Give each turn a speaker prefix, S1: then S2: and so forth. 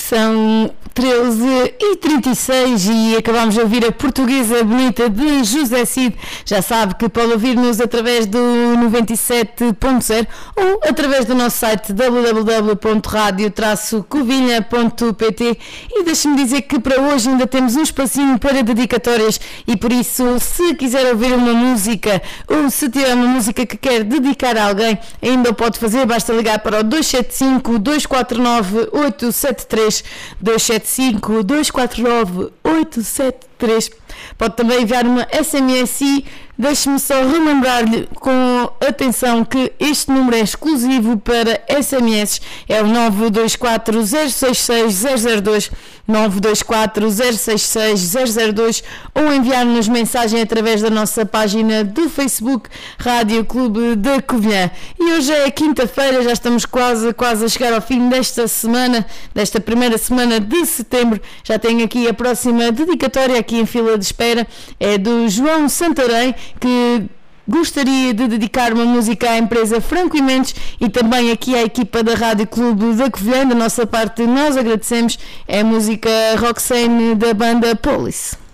S1: São 13h36 e acabamos de ouvir a Portuguesa Bonita de José Cid. Já sabe que pode ouvir-nos através do 97.0 ou através do nosso site www.radio-covilha.pt. E deixe-me dizer que para hoje ainda temos um espacinho para dedicatórias e por isso, se quiser ouvir uma música ou se tiver uma música que quer dedicar a alguém, ainda o pode fazer. Basta ligar para o 275-249-873, 275-249-873. Pode também enviar uma SMS e deixe-me só relembrar-lhe com atenção que este número é exclusivo para SMS, é o 924-066-002, 924-066-002, ou enviar-nos mensagem através da nossa página do Facebook Rádio Clube da Covilhã. E hoje é quinta-feira, já estamos quase a chegar ao fim desta semana, desta primeira semana de setembro. Já tenho aqui a próxima dedicatória aqui em fila de espera, é do João Santarém, que gostaria de dedicar uma música à empresa Franco e Mendes e também aqui à equipa da Rádio Clube da Covilhã. Da nossa parte nós agradecemos, é a música Roxane da banda Police.